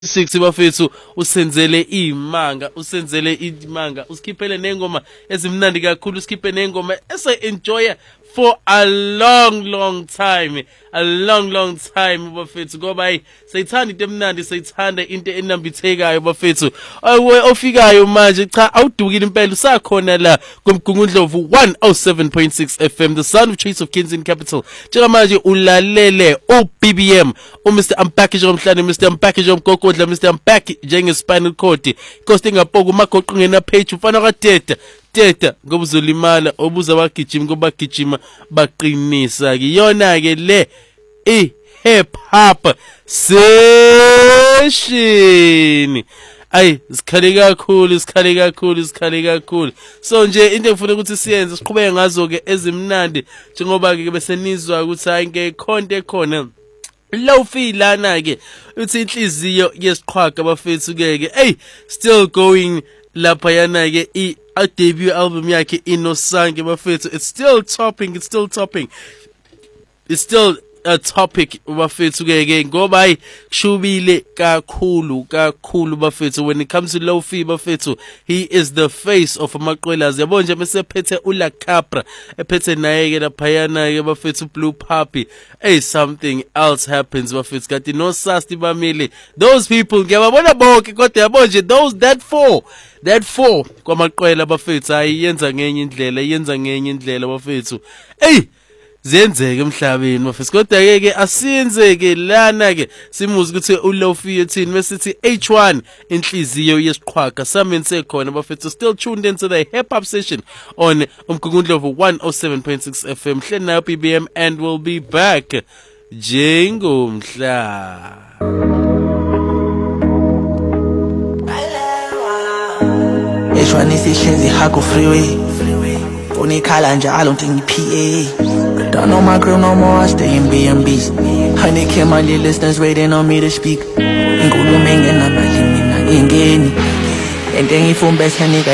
6 bafethu usenzele imanga usikhiphele nengoma ezimnandi kakhulu usikhiphele nengoma enjoy for a long time bafethu ngoba sayithanda into emnandi sayithanda into enambithekayo bafethu ofikayo manje cha awudukile impela usakhona la kumgungundlovu 107.6 FM the sound of Choice of Kensington Capital njengamanje ulalele uBBM uMr Unpackage omhlanje Mr Unpackage omgogodla Mr Unpack njengespinal cord cost ingaphoka umagoqo ngena page ufana kateta ngoba uzolimala obuza abagijima ngoba bagijima baqinisa kiyona ke le hip hop session ay sikhale kakhulu so nje into engifuna ukuthi siyenze siqhubeke ngazo ke ezimnandi njengoba ke besenizwa ukuthi hayi ngekhonto khona low feel lana ke uthi inhliziyo yesiqhwaga bafethu ke still going lapha yana ke a debut album yakhe Inosange bafethu it's still a topic bafethu ke ngoba kushubile kakhulu bafethu when it comes to low fee bafethu he is the face of amaqwelazi yabo nje mesephethe ula Capra ephethe naye ke laphayana ke bafethu Blue Puppy something else happens bafethu kanti no Sasti bamile those people ngiyababona bonke kodwa yabo nje that four kwamaqwela bafethu yenza ngenye indlela bafethu zenzeke emhlabeni bafethu kodwa ke asiyenzeke lana ke simuzi ukuthi uLofi yethini mesithi H1 inhliziyo yesiqhwaga samense khona bafethu still tuned into the hip hop session on umgungundlovu 107.6 FM hleli nayo BBM and we'll be back njengomhla H1 isihlezi Hago freeway unikhala njalo ntingi PA don't know my crew no more I stay in B&B's 100K my little listeners waiting on me to speak inkulumo engenamali mina ingeni ente ngifumbe ngiga